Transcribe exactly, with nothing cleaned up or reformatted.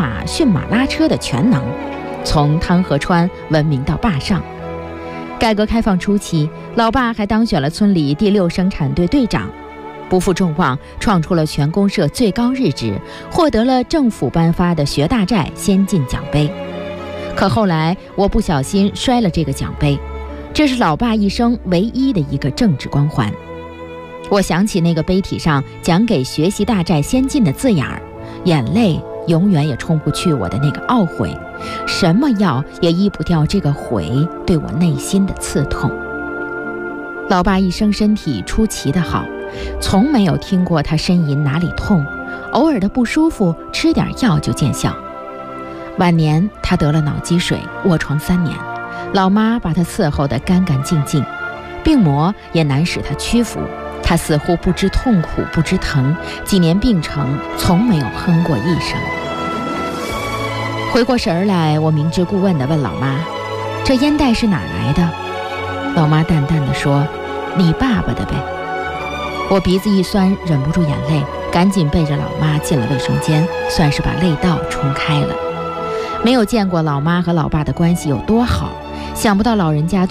马、驯马、拉车的全能，从汤河川闻名到坝上。改革开放初期，老爸还当选了村里第六生产队队长，不负众望，创出了全公社最高日职，获得了政府颁发的学大寨先进奖杯。可后来我不小心摔了这个奖杯，这是老爸一生唯一的一个政治光环。我想起那个碑体上讲给学习大寨先进的字眼儿，眼泪永远也冲不去我的那个懊悔，什么药也医不掉这个悔对我内心的刺痛。老爸一生身体出奇的好，从没有听过他呻吟哪里痛，偶尔的不舒服吃点药就见效。晚年他得了脑积水，卧床三年，老妈把他伺候得干干净净，病魔也难使他屈服，他似乎不知痛苦不知疼，几年病程从没有哼过一声。回过神儿来，我明知故问地问老妈，这烟袋是哪儿来的？老妈淡淡地说，你爸爸的呗。我鼻子一酸，忍不住眼泪，赶紧背着老妈进了卫生间，算是把泪道冲开了。没有见过老妈和老爸的关系有多好，想不到老人家